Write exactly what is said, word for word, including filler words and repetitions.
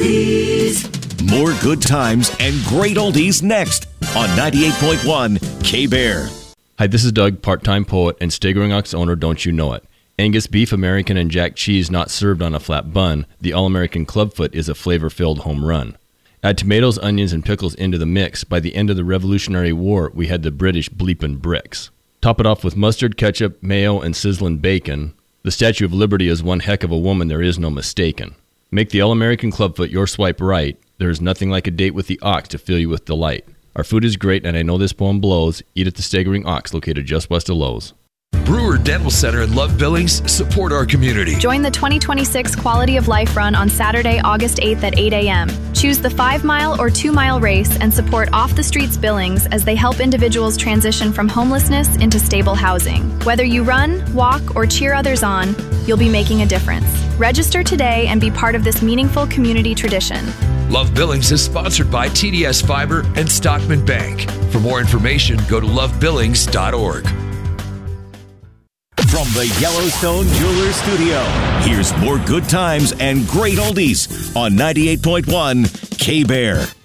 oldies. More good times and great oldies next on ninety-eight point one K-Bear. Hi, this is Doug, part-time poet and Staggering Ox owner, Don't You Know It. Angus beef, American, and Jack cheese not served on a flat bun. The All-American Clubfoot is a flavor-filled home run. Add tomatoes, onions, and pickles into the mix. By the end of the Revolutionary War, we had the British bleepin' bricks. Top it off with mustard, ketchup, mayo, and sizzling bacon. The Statue of Liberty is one heck of a woman, there is no mistaken. Make the All-American Clubfoot your swipe right. There is nothing like a date with the ox to fill you with delight. Our food is great, and I know this poem blows. Eat at the Staggering Ox, located just west of Lowe's. Brewer Dental Center and Love Billings support our community. Join the twenty twenty-six Quality of Life Run on Saturday, August eighth at eight a.m. Choose the five-mile or two-mile race and support Off the Streets Billings as they help individuals transition from homelessness into stable housing. Whether you run, walk, or cheer others on, you'll be making a difference. Register today and be part of this meaningful community tradition. Love Billings is sponsored by T D S Fiber and Stockman Bank. For more information, go to love billings dot org. From the Yellowstone Jewelers Studio, here's more good times and great oldies on ninety-eight point one K-Bear.